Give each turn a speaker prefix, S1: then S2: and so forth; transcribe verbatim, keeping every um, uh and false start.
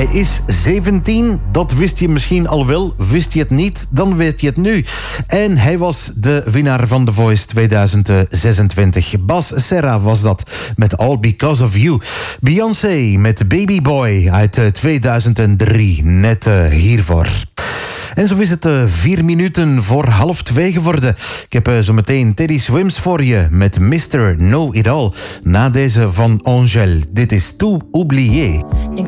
S1: is zeventien, dat wist je misschien al wel. Wist je het niet, dan weet je het nu. En hij was de winnaar van The Voice tweeduizend zesentwintig. Bas Serra was dat, met All Because of You. Beyoncé met Baby Boy uit tweeduizend drie, net uh, hiervoor. En zo is het uh, vier minuten voor half twee geworden. Ik heb uh, zo meteen Teddy Swims voor je met mister Know It All. Na deze van Angèle. Dit is Tout Oublié.
S2: Niks